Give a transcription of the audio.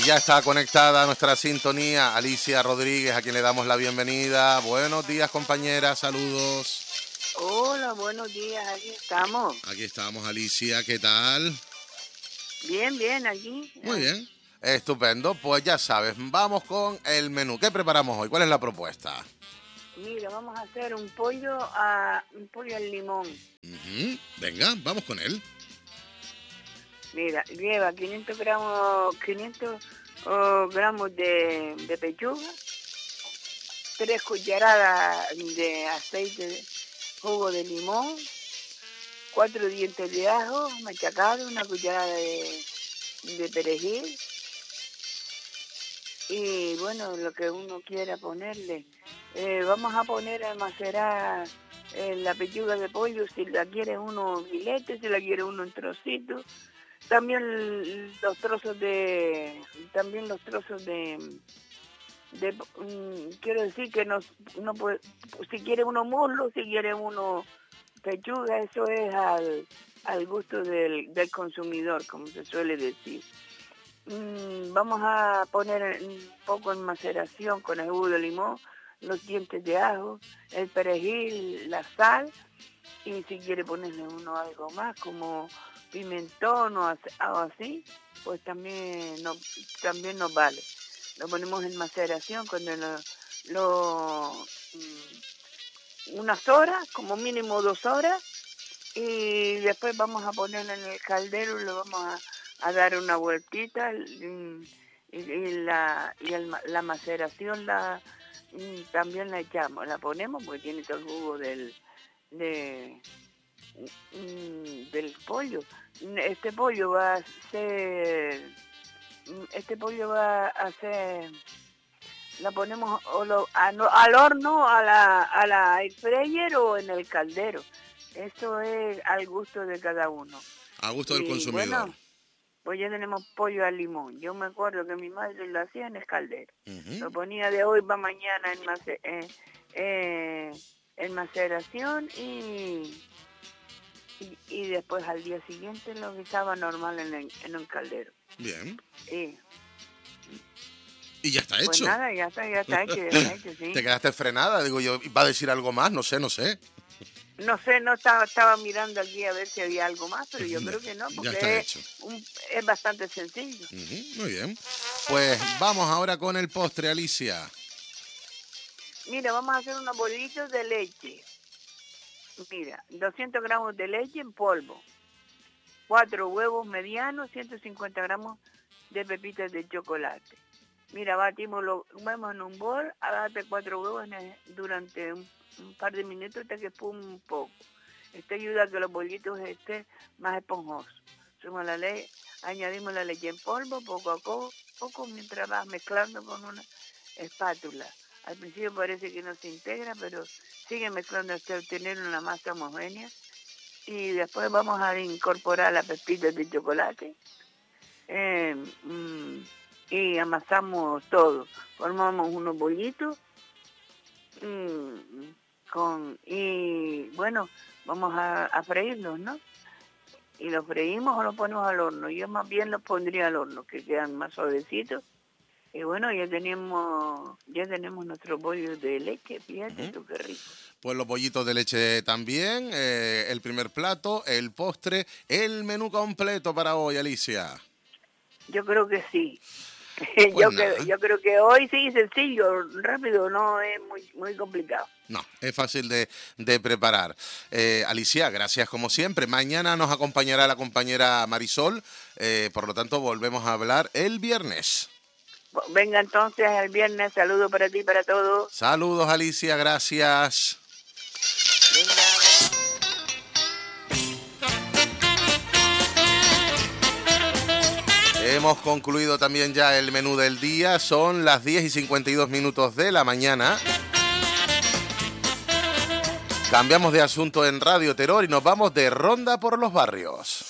ya está conectada a nuestra sintonía Alicia Rodríguez, a quien le damos la bienvenida. Buenos días, compañera, saludos. Hola, buenos días, aquí estamos. Aquí estamos, Alicia, ¿qué tal? Bien, aquí. Muy bien, estupendo. Pues ya sabes, vamos con el menú. ¿Qué preparamos hoy? ¿Cuál es la propuesta? Mira, vamos a hacer un pollo al limón. Venga, vamos con él. Mira, lleva 500 gramos de pechuga, 3 cucharadas de aceite de jugo de limón, 4 dientes de ajo machacados, 1 cucharada de perejil y bueno, lo que uno quiera ponerle. Vamos a poner a macerar la pechuga de pollo, si la quiere uno filete, si la quiere uno en trocitos. También los trozos de quiero decir que no puede, si quiere uno muslo, si quiere uno pechuga, eso es al gusto del consumidor, como se suele decir. Vamos a poner un poco en maceración con el jugo de limón, los dientes de ajo, el perejil, la sal, y si quiere ponerle uno algo más como pimentón o así, pues también nos vale. Lo ponemos en maceración cuando unas horas, como mínimo 2 horas, y después vamos a ponerlo en el caldero y lo vamos a dar una vueltita y la maceración también la echamos, la ponemos porque tiene todo el jugo del pollo. Este pollo va a ser, la ponemos al horno, a la air fryer o en el caldero. Eso es al gusto de cada uno. A gusto del consumidor. Bueno, pues ya tenemos pollo al limón. Yo me acuerdo que mi madre lo hacía en el caldero. Lo ponía de hoy para mañana en maceración y después al día siguiente lo guisaba normal en un caldero. Bien. Y ya está hecho. Pues nada, ya está hecho, sí. Te quedaste frenada, digo yo, ¿va a decir algo más? No sé. No sé, no estaba mirando aquí a ver si había algo más, pero yo creo que no, porque es bastante sencillo. Muy bien. Pues vamos ahora con el postre, Alicia. Mira, vamos a hacer unos bolitos de leche. Mira, 200 gramos de leche en polvo, 4 huevos medianos, 150 gramos de pepitas de chocolate. Mira, batimos en un bol, date 4 huevos durante un par de minutos hasta que espume un poco. Esto ayuda a que los bollitos estén más esponjosos. Añadimos la leche en polvo poco a poco mientras vas mezclando con una espátula. Al principio parece que no se integra, pero sigue mezclando hasta obtener una masa homogénea. Y después vamos a incorporar las pepitas de chocolate. Y amasamos todo. Formamos unos bollitos. Y bueno, vamos a freírlos, ¿no? Y los freímos o los ponemos al horno. Yo más bien los pondría al horno, que quedan más suavecitos. Y bueno, ya tenemos nuestros bollos de leche, fíjate tú qué rico. Pues los bollitos de leche también, el primer plato, el postre, el menú completo para hoy, Alicia. Yo creo que sí. Pues yo creo que hoy sí, sencillo, rápido, no es muy complicado. No, es fácil de preparar. Alicia, gracias como siempre. Mañana nos acompañará la compañera Marisol, por lo tanto volvemos a hablar el viernes. Venga entonces el viernes, saludos para ti y para todos. Saludos, Alicia, gracias. Venga. Hemos concluido también ya el menú del día, son las 10:52 de la mañana. Cambiamos de asunto en Radio Terror y nos vamos de ronda por los barrios.